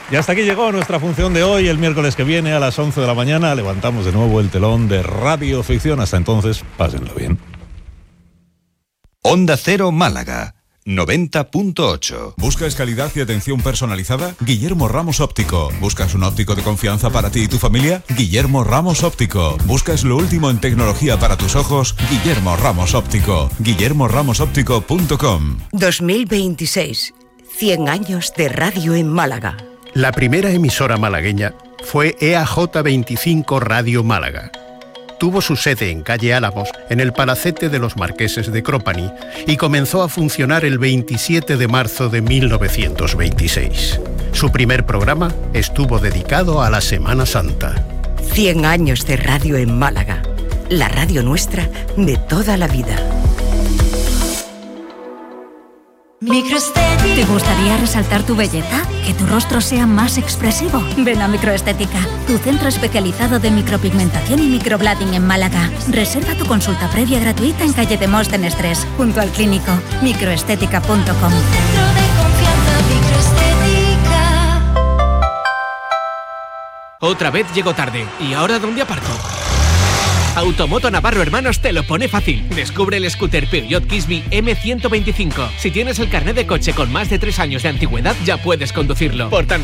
Y hasta aquí llegó nuestra función de hoy. El miércoles que viene a las 11 de la mañana levantamos de nuevo el telón de Radio Ficción. Hasta entonces, pásenlo bien. Onda Cero Málaga 90.8. ¿Buscas calidad y atención personalizada? Guillermo Ramos Óptico. ¿Buscas un óptico de confianza para ti y tu familia? Guillermo Ramos Óptico. ¿Buscas lo último en tecnología para tus ojos? Guillermo Ramos Óptico. guillermoramosoptico.com. 2026. 100 años de radio en Málaga. La primera emisora malagueña fue EAJ25 Radio Málaga. Tuvo su sede en calle Álamos, en el Palacete de los Marqueses de Cropani, y comenzó a funcionar el 27 de marzo de 1926. Su primer programa estuvo dedicado a la Semana Santa. 100 años de radio en Málaga. La radio nuestra de toda la vida. Microestética. ¿Te gustaría resaltar tu belleza? ¿Que tu rostro sea más expresivo? Ven a Microestética, tu centro especializado de micropigmentación y microblading en Málaga. Reserva tu consulta previa gratuita en calle Demóstenes 3, junto al Clínico. Microestética.com. Centro de confianza, Microestética. Otra vez llego tarde. ¿Y ahora dónde aparco? Automoto Navarro Hermanos te lo pone fácil. Descubre el scooter Peugeot Kisby M125. Si tienes el carnet de coche con más de 3 años de antigüedad, ya puedes conducirlo. Por tan